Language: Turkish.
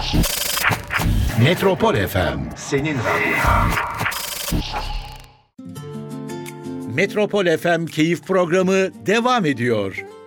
Metropol FM. Senin radyo. Metropol FM Keyif Programı devam ediyor.